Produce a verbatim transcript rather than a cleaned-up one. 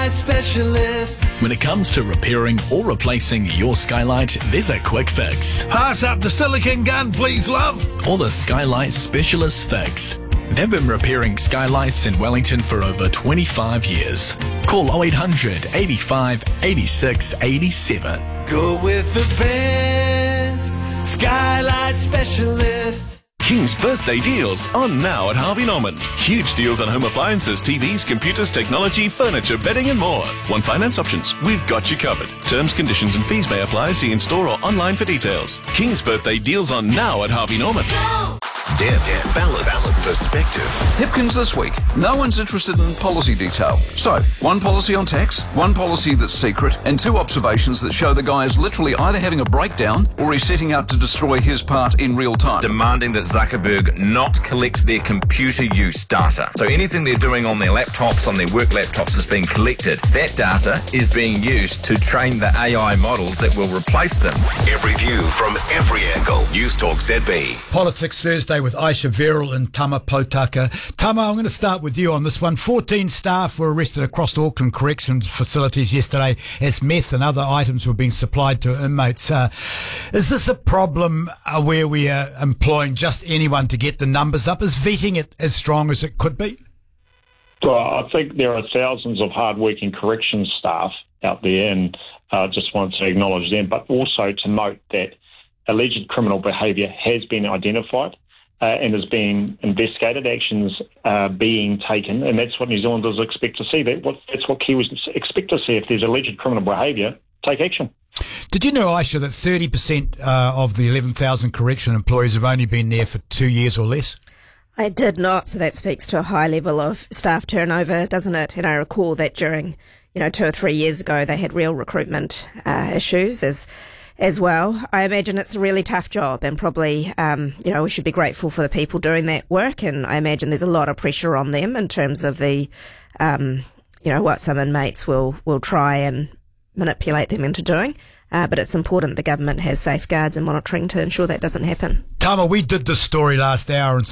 Skylight Specialist. When it comes to repairing or replacing your skylight, there's a quick fix. Pass up the silicon gun, please, love. Or the Skylight Specialist Fix. They've been repairing skylights in Wellington for over twenty-five years. Call oh eight hundred, eighty-five, eighty-six, eighty-seven. Go with the best. Skylight Specialist. King's birthday deals on now at Harvey Norman. Huge deals on home appliances, T Vs, computers, technology, furniture, bedding and more. One finance options. We've got you covered. Terms, conditions and fees may apply. See in store or online for details. King's birthday deals on now at Harvey Norman. Deb, Deb, balance, balance, perspective. Hipkins this week. No one's interested in policy detail. So, one policy on tax, one policy that's secret, and two observations that show the guy is literally either having a breakdown or he's setting out to destroy his part in real time. Demanding that Zuckerberg not collect their computer use data. So anything they're doing on their laptops, on their work laptops, is being collected. That data is being used to train the A I models that will replace them. Every view from every angle. News Talk Z B. Politics Thursday with Aisha Verrill and Tama Potaka. Tama, I'm going to start with you on this one. fourteen staff were arrested across Auckland corrections facilities yesterday as meth and other items were being supplied to inmates. Uh, is this a problem uh, where we are employing just anyone to get the numbers up? Is vetting it as strong as it could be? Well, I think there are thousands of hard-working corrections staff out there, and I uh, just wanted to acknowledge them, but also to note that alleged criminal behaviour has been identified uh, and is being investigated. Actions are being taken, and that's what New Zealanders expect to see. That what, that's what Kiwis expect to see. If there's alleged criminal behaviour, take action. Did you know, Aisha, that thirty percent uh, of the eleven thousand correction employees have only been there for two years or less? I did not, so that speaks to a high level of staff turnover, doesn't it? And I recall that during, you know, two or three years ago, they had real recruitment uh, issues as as well. I imagine it's a really tough job, and probably, um, you know, we should be grateful for the people doing that work, and I imagine there's a lot of pressure on them in terms of the, um, you know, what some inmates will, will try and manipulate them into doing. Uh, but it's important the government has safeguards and monitoring to ensure that doesn't happen. Tama, we did this story last hour and